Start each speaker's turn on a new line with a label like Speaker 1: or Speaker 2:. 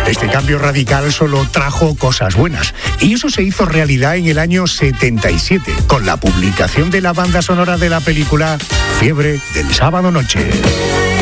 Speaker 1: Este cambio radical solo trajo cosas buenas. Y eso se hizo realidad en el año 77, con la publicación de la banda sonora de la película Fiebre del sábado noche.